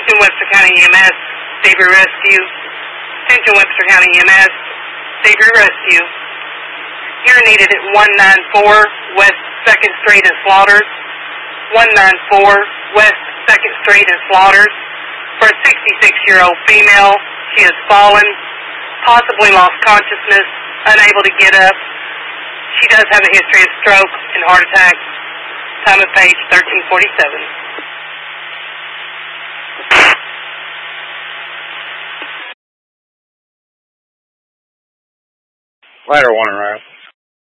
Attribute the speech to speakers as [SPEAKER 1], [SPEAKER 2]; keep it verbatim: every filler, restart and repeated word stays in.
[SPEAKER 1] Attention Webster County E M S, Xavier Rescue. Attention Webster County E M S, Xavier Rescue. You're needed at one ninety-four West second Street in Slaughters. one ninety-four West second Street in Slaughters. For a sixty-six-year-old female, she has fallen, possibly lost consciousness, unable to get up. She does have a history of stroke and heart attack. Time of page thirteen forty-seven.
[SPEAKER 2] Ladder one, right?